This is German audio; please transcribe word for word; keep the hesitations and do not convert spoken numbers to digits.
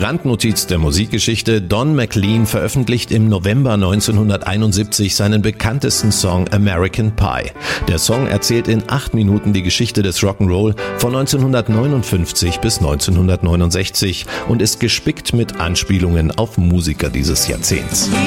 Randnotiz der Musikgeschichte: Don McLean veröffentlicht im November neunzehnhunderteinundsiebzig seinen bekanntesten Song American Pie. Der Song erzählt in acht Minuten die Geschichte des Rock'n'Roll von neunzehnhundertneunundfünfzig bis neunzehnhundertneunundsechzig und ist gespickt mit Anspielungen auf Musiker dieses Jahrzehnts.